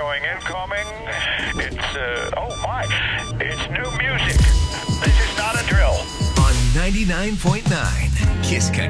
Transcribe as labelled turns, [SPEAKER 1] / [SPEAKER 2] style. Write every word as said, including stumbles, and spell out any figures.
[SPEAKER 1] showing incoming. It's, uh, oh my, it's new music. This is not a drill.
[SPEAKER 2] On ninety-nine point nine Kiss Country.